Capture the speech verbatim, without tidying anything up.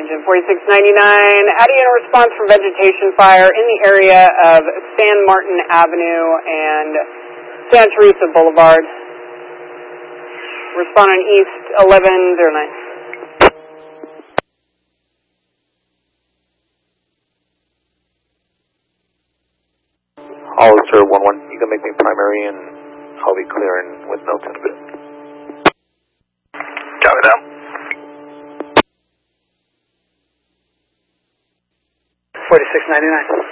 Engine forty-six ninety-nine, adding a response for vegetation fire in the area of San Martin Avenue and Santa Teresa Boulevard. Responding East eleven oh nine. Hollister one one, you can make me primary and I'll be clearing with notes in a bit. Copy that. forty-six ninety-nine.